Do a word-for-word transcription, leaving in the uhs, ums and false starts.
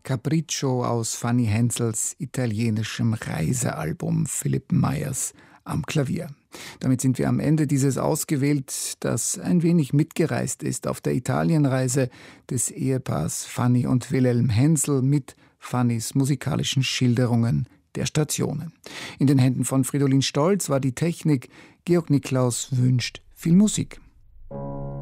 Capriccio aus Fanny Hensels italienischem Reisealbum, Philipp Myers am Klavier. Damit sind wir am Ende dieses ausgewählt, das ein wenig mitgereist ist auf der Italienreise des Ehepaars Fanny und Wilhelm Hensel mit Fannys musikalischen Schilderungen der Stationen. In den Händen von Fridolin Stolz war die Technik. Georg Niklaus wünscht viel Musik.